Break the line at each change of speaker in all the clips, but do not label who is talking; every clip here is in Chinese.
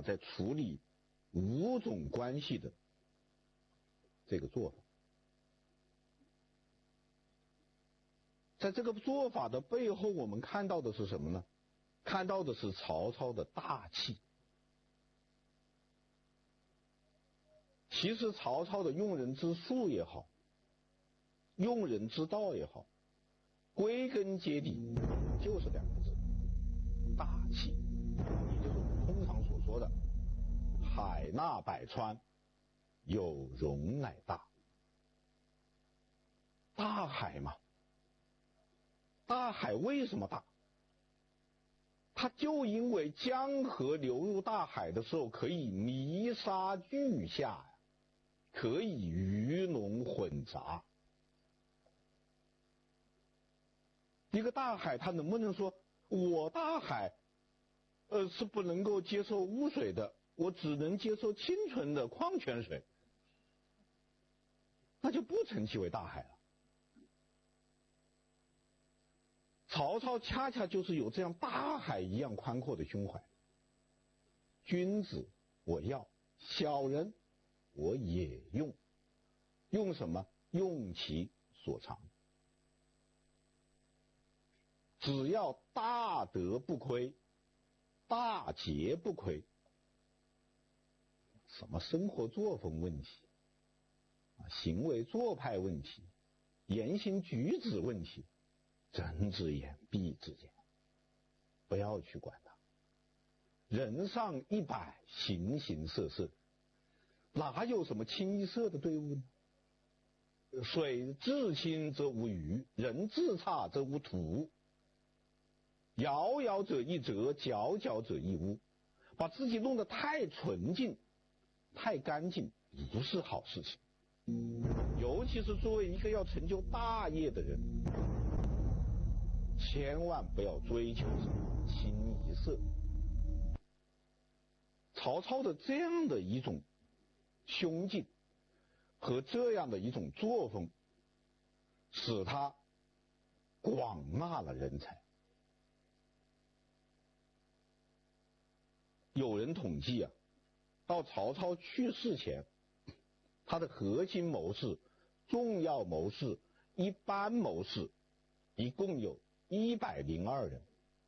在处理五种关系的这个做法。在这个做法的背后，我们看到的是什么呢？看到的是曹操的大气。其实曹操的用人之术也好，用人之道也好，归根结底就是两个字：大气。也就是我们通常所说的海纳百川，有容乃大。大海嘛，大海为什么大？它就因为江河流入大海的时候，可以泥沙俱下呀，可以鱼龙混杂。一个大海，它能不能说我大海是不能够接受污水的，我只能接受清纯的矿泉水，那就不称其为大海了。曹操恰恰就是有这样大海一样宽阔的胸怀。君子我要，小人我也用。用什么？用其所长。只要大德不亏，大节不亏，什么生活作风问题行为做派问题，言行举止问题，睁只眼闭只眼，不要去管它。人上100，形形色色，哪有什么清一色的队伍呢？水至清则无鱼，人至差则无徒。窈窈者一辙，佼佼者一污。把自己弄得太纯净、太干净，不是好事情。尤其是作为一个要成就大业的人，千万不要追求什么清一色。曹操的这样的一种胸襟和这样的一种作风，使他广纳了人才。有人统计到曹操去世前，他的核心谋士、重要谋士、一般谋士一共有102人，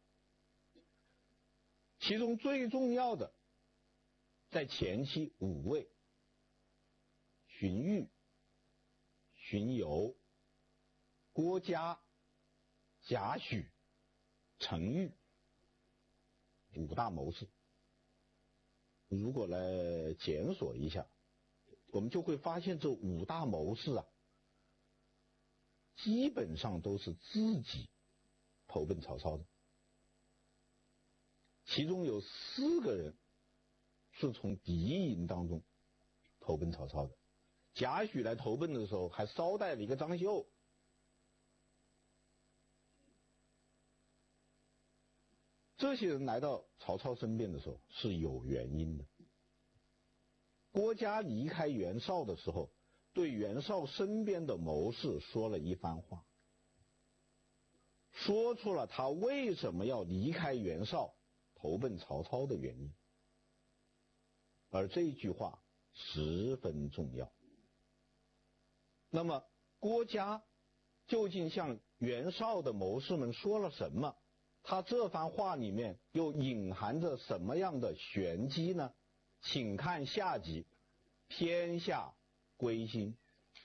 其中最重要的在前期5位：荀彧、荀攸、郭嘉、贾诩、程昱，5大谋士。如果来检索一下，我们就会发现这5大谋士基本上都是自己投奔曹操的，其中有4个人是从敌营当中投奔曹操的。贾诩来投奔的时候还捎带了一个张绣。这些人来到曹操身边的时候是有原因的。郭嘉离开袁绍的时候，对袁绍身边的谋士说了一番话，说出了他为什么要离开袁绍投奔曹操的原因，而这句话十分重要。那么郭嘉究竟向袁绍的谋士们说了什么？他这番话里面又隐含着什么样的玄机呢？请看下集天下归心。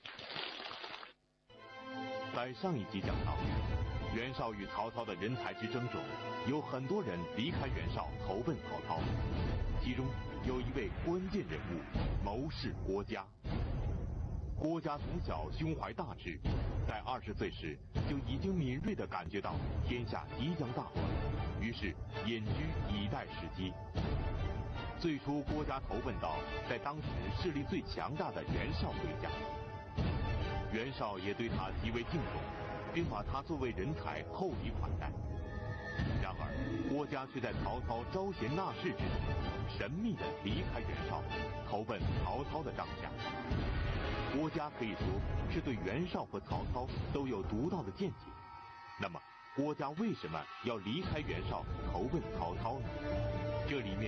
在上一集讲到，袁绍与曹操的人才之争中，有很多人离开袁绍投奔曹操，其中有一位关键人物谋士郭嘉。郭嘉从小胸怀大志，在20岁时就已经敏锐地感觉到天下即将大乱，于是隐居以待时机。最初郭嘉投奔到在当时势力最强大的袁绍麾下，袁绍也对他极为敬重，并把他作为人才厚礼款待。然而郭嘉却在曹操招贤纳士之中神秘地离开袁绍，投奔曹操的帐下。郭嘉可以说是对袁绍和曹操都有独到的见解。那么郭嘉为什么要离开袁绍投奔曹操呢？这里面